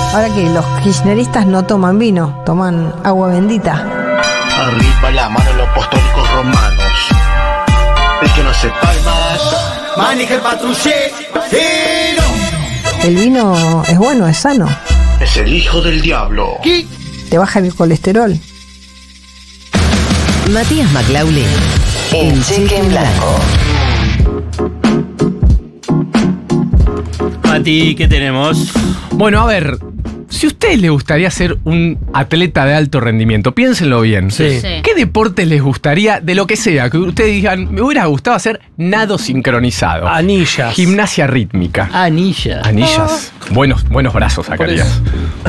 Ahora que los kirchneristas no toman vino, toman agua bendita. Arriba la mano los apostólicos romanos. El que no se palmas, maneja el patrullero. El vino es bueno, es sano. Es el hijo del diablo. ¿Qué? Te baja el colesterol. Matías Maclauli en Cheque en Blanco. Mati, ¿qué tenemos? Bueno, a ver, si a ustedes les gustaría ser un atleta de alto rendimiento, piénsenlo bien. Sí. ¿Qué deporte les gustaría, de lo que sea, que ustedes digan, me hubiera gustado hacer nado sincronizado? Anillas. Gimnasia rítmica. Anillas. Anillas. Buenos brazos sacarías.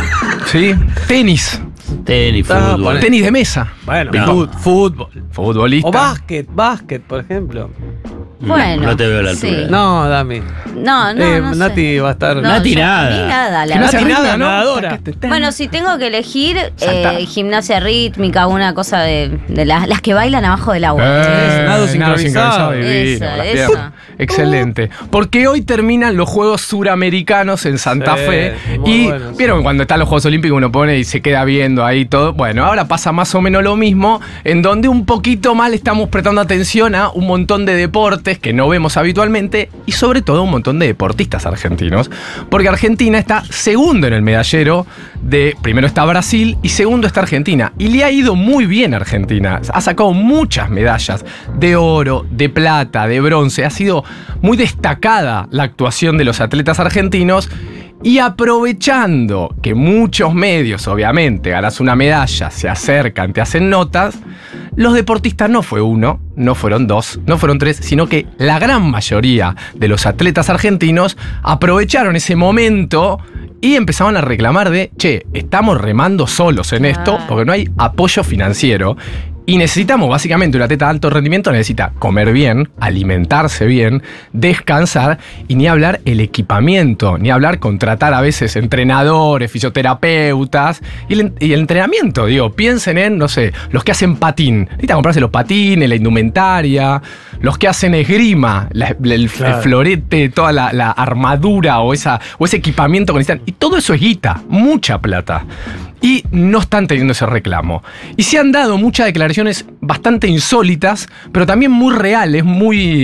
¿Sí? Tenis. Tenis, fútbol. Tenis de mesa. Bueno, No. fútbol. Futbolista. O básquet, por ejemplo. Bueno, No te veo a la altura. sí. No, Dami. No sé. Nati va a estar. No, Nati yo- nada. a mí nada, la Gimnasia verdad. rítmica, ¿no? nadadora. Bueno, si tengo que elegir Saltar. gimnasia rítmica, una cosa de las que bailan abajo del agua. Nado sincronizado. divino, Esa, las esa. piernas. Excelente. Porque hoy terminan los Juegos Suramericanos en Santa Sí, Fe. muy Y bueno, sí. vieron que cuando están los Juegos Olímpicos uno pone y se queda viendo ahí todo. Bueno, ahora pasa más o menos lo mismo, en donde un poquito más le estamos prestando atención a un montón de deportes que no vemos habitualmente y sobre todo un montón de deportistas argentinos. Porque Argentina está segundo en el medallero de, primero está Brasil y segundo está Argentina. Y le ha ido muy bien a Argentina. Ha sacado muchas medallas de oro, de plata, de bronce. Ha sido muy destacada la actuación de los atletas argentinos. Y aprovechando que muchos medios, obviamente, ganas una medalla, se acercan, te hacen notas, los deportistas no fue uno, no fueron dos, no fueron tres, sino que la gran mayoría de los atletas argentinos aprovecharon ese momento y empezaron a reclamar de, che, estamos remando solos en esto porque no hay apoyo financiero. Y necesitamos, básicamente, un atleta de alto rendimiento necesita comer bien, alimentarse bien, descansar y ni hablar el equipamiento, ni hablar contratar a veces entrenadores, fisioterapeutas y el entrenamiento. Digo, piensen en, no sé, los que hacen patín. Necesitan comprarse los patines, la indumentaria, los que hacen esgrima, el florete, toda la armadura o ese equipamiento que necesitan. Y todo eso es guita, mucha plata. Y no están teniendo ese reclamo. Y se han dado muchas declaraciones bastante insólitas, pero también muy reales, muy,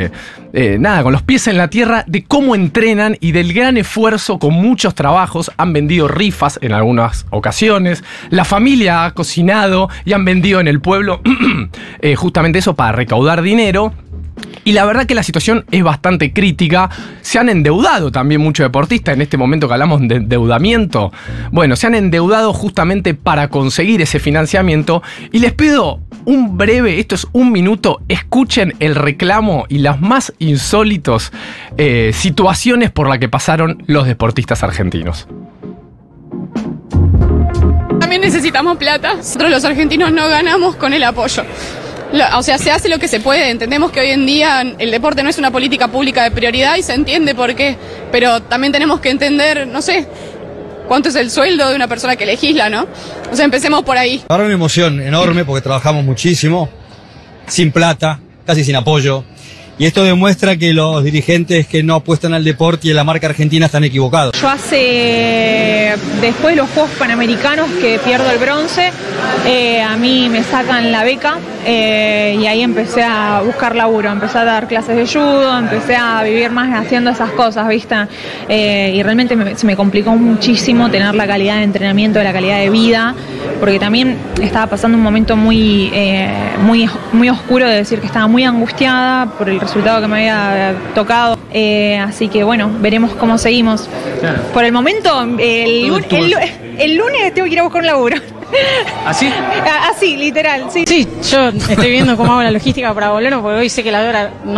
con los pies en la tierra, de cómo entrenan y del gran esfuerzo con muchos trabajos. Han vendido rifas en algunas ocasiones. La familia ha cocinado y han vendido en el pueblo justamente eso para recaudar dinero. Y la verdad que la situación es bastante crítica. Se han endeudado también muchos deportistas en este momento que hablamos de endeudamiento. Bueno, se han endeudado justamente para conseguir ese financiamiento. Y les pido un breve, esto es un minuto, escuchen el reclamo y las más insólitos situaciones por las que pasaron los deportistas argentinos. También necesitamos plata. Nosotros los argentinos no ganamos con el apoyo. O sea, se hace lo que se puede. Entendemos que hoy en día el deporte no es una política pública de prioridad y se entiende por qué. Pero también tenemos que entender, no sé, cuánto es el sueldo de una persona que legisla, ¿no? O sea, empecemos por ahí. Ahora una emoción enorme porque trabajamos muchísimo, sin plata, casi sin apoyo. Y esto demuestra que los dirigentes que no apuestan al deporte y a la marca argentina están equivocados. Yo después de los Juegos Panamericanos que pierdo el bronce, a mí me sacan la beca y ahí empecé a buscar laburo, empecé a dar clases de judo, empecé a vivir más haciendo esas cosas, ¿viste? Y realmente se me complicó muchísimo tener la calidad de entrenamiento, la calidad de vida, porque también estaba pasando un momento muy oscuro de decir que estaba muy angustiada por el resultado que me había tocado. Así que bueno, veremos cómo seguimos. Claro. Por el momento, el lunes tengo que ir a buscar un laburo. ¿Así? Así, literal, sí. Sí, yo estoy viendo cómo hago la logística para volver, porque hoy sé que la hora no